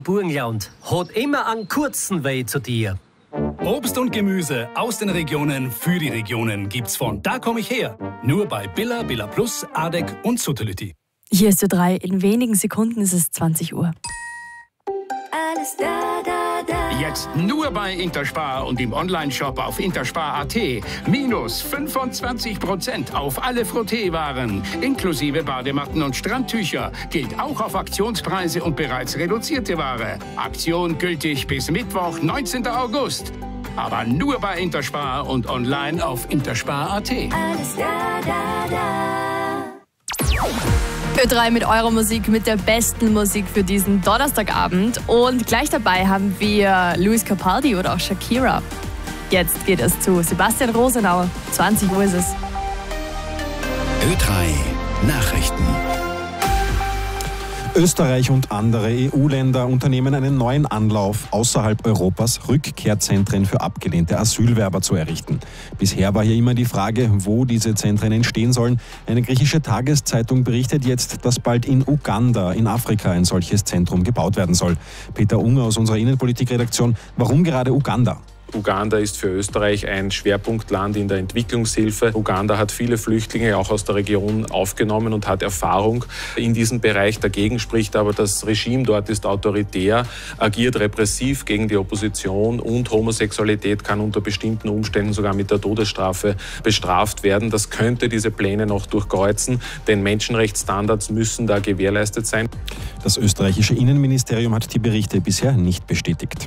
Burgenland hat immer einen kurzen Weg zu dir. Obst und Gemüse aus den Regionen für die Regionen gibt's von Da komm ich her. Nur bei Billa, Billa Plus, Adek und Sutherlütti. Hier ist Ö3. In wenigen Sekunden ist es 20 Uhr. Alles da, da, da. Jetzt nur bei Interspar und im Onlineshop auf interspar.at. Minus 25% auf alle Frotteewaren, inklusive Badematten und Strandtücher. Gilt auch auf Aktionspreise und bereits reduzierte Ware. Aktion gültig bis Mittwoch, 19. August. Aber nur bei Interspar und online auf interspar.at. Alles da, da, da. Ö3 mit eurer Musik, mit der besten Musik für diesen Donnerstagabend. Und gleich dabei haben wir Luis Capaldi oder auch Shakira. Jetzt geht es zu Sebastian Rosenau. 20 Uhr ist es. Ö3 Nachrichten. Österreich und andere EU-Länder unternehmen einen neuen Anlauf, außerhalb Europas Rückkehrzentren für abgelehnte Asylwerber zu errichten. Bisher war hier immer die Frage, wo diese Zentren entstehen sollen. Eine griechische Tageszeitung berichtet jetzt, dass bald in Uganda, in Afrika, ein solches Zentrum gebaut werden soll. Peter Unger aus unserer Innenpolitikredaktion. Warum gerade Uganda? Uganda ist für Österreich ein Schwerpunktland in der Entwicklungshilfe. Uganda hat viele Flüchtlinge auch aus der Region aufgenommen und hat Erfahrung in diesem Bereich. Dagegen spricht aber, das Regime dort ist autoritär, agiert repressiv gegen die Opposition und Homosexualität kann unter bestimmten Umständen sogar mit der Todesstrafe bestraft werden. Das könnte diese Pläne noch durchkreuzen, denn Menschenrechtsstandards müssen da gewährleistet sein. Das österreichische Innenministerium hat die Berichte bisher nicht bestätigt.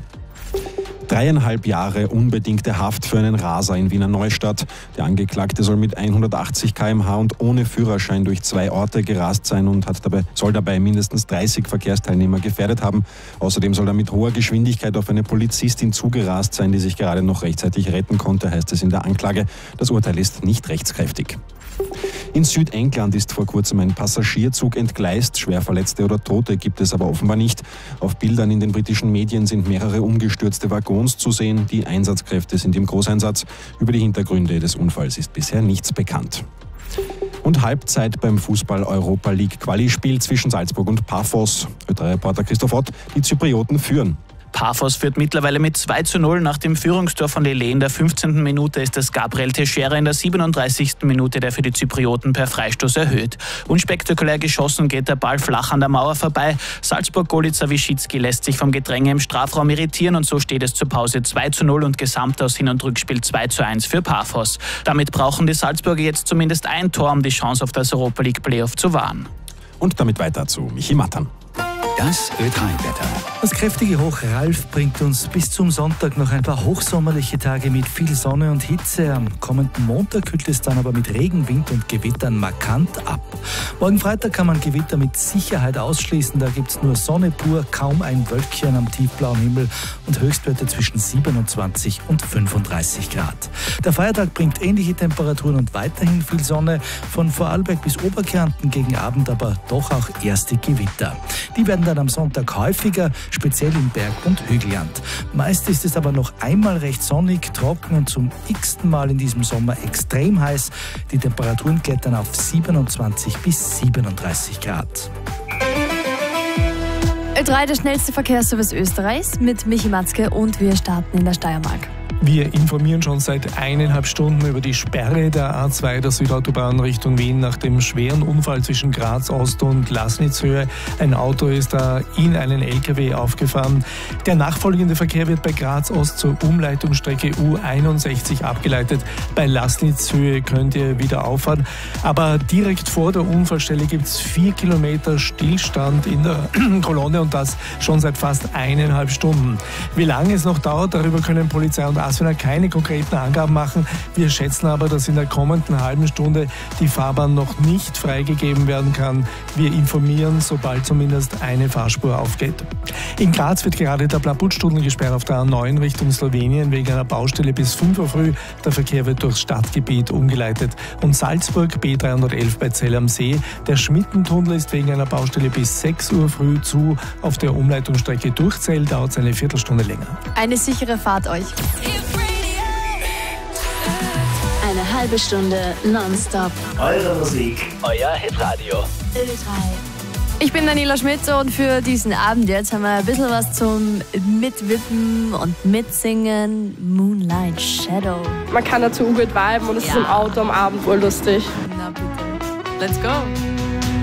3,5 Jahre unbedingte Haft für einen Raser in Wiener Neustadt. Der Angeklagte soll mit 180 km/h und ohne Führerschein durch 2 Orte gerast sein und soll dabei mindestens 30 Verkehrsteilnehmer gefährdet haben. Außerdem soll er mit hoher Geschwindigkeit auf eine Polizistin zugerast sein, die sich gerade noch rechtzeitig retten konnte, heißt es in der Anklage. Das Urteil ist nicht rechtskräftig. In Südengland ist vor kurzem ein Passagierzug entgleist. Schwerverletzte oder Tote gibt es aber offenbar nicht. Auf Bildern in den britischen Medien sind mehrere umgestürzte Waggons zu sehen. Die Einsatzkräfte sind im Großeinsatz. Über die Hintergründe des Unfalls ist bisher nichts bekannt. Und Halbzeit beim Fußball-Europa-League-Quali-Spiel zwischen Salzburg und Paphos. Ö3-Reporter Christoph Ott, die Zyprioten führen. Paphos führt mittlerweile mit 2:0 nach dem Führungstor von Lele. In der 15. Minute ist es Gabriel Teixeira in der 37. Minute, der für die Zyprioten per Freistoß erhöht. Unspektakulär geschossen geht der Ball flach an der Mauer vorbei. Salzburg-Goalie Zawieschicki lässt sich vom Gedränge im Strafraum irritieren und so steht es zur Pause 2:0 und gesamt aus Hin- und Rückspiel 2:1 für Paphos. Damit brauchen die Salzburger jetzt zumindest ein Tor, um die Chance auf das Europa League Playoff zu wahren. Und damit weiter zu Michi Mattern. Das Ö3-Wetter. Das kräftige Hoch Ralf bringt uns bis zum Sonntag noch ein paar hochsommerliche Tage mit viel Sonne und Hitze. Am kommenden Montag kühlt es dann aber mit Regen, Wind und Gewittern markant ab. Morgen Freitag kann man Gewitter mit Sicherheit ausschließen. Da gibt es nur Sonne pur, kaum ein Wölkchen am tiefblauen Himmel und Höchstwerte zwischen 27 und 35 Grad. Der Feiertag bringt ähnliche Temperaturen und weiterhin viel Sonne. Von Vorarlberg bis Oberkärnten gegen Abend aber doch auch erste Gewitter. Die werden dann am Sonntag häufiger, speziell im Berg- und Hügelland. Meist ist es aber noch einmal recht sonnig, trocken und zum x-ten Mal in diesem Sommer extrem heiß. Die Temperaturen klettern auf 27 bis 37 Grad. Ö3, der schnellste Verkehrsservice Österreichs mit Michi Matzke und wir starten in der Steiermark. Wir informieren schon seit 1,5 Stunden über die Sperre der A2 der Südautobahn Richtung Wien nach dem schweren Unfall zwischen Graz Ost und Laßnitzhöhe. Ein Auto ist da in einen LKW aufgefahren. Der nachfolgende Verkehr wird bei Graz Ost zur Umleitungsstrecke U61 abgeleitet. Bei Laßnitzhöhe könnt ihr wieder auffahren. Aber direkt vor der Unfallstelle gibt es 4 Kilometer Stillstand in der Kolonne und das schon seit fast 1,5 Stunden. Wie lange es noch dauert, darüber können Polizei und ASFINAG keine konkreten Angaben machen. Wir schätzen aber, dass in der kommenden halben Stunde die Fahrbahn noch nicht freigegeben werden kann. Wir informieren, sobald zumindest eine Fahrspur aufgeht. In Graz wird gerade der Blabutz-Tunnel gesperrt auf der A9 Richtung Slowenien wegen einer Baustelle bis 5 Uhr früh. Der Verkehr wird durchs Stadtgebiet umgeleitet. Und Salzburg B311 bei Zell am See. Der Schmittentunnel ist wegen einer Baustelle bis 6 Uhr früh zu. Auf der Umleitungsstrecke durch Zell dauert es eine Viertelstunde länger. Eine sichere Fahrt euch. Eine halbe Stunde nonstop. Eure Musik, euer Hitradio. Ö3. Ich bin Daniela Schmidt und für diesen Abend jetzt haben wir ein bisschen was zum Mitwippen und Mitsingen. Moonlight Shadow. Man kann dazu gut viben und es ist im Auto am Abend wohl lustig. Na bitte. Let's go.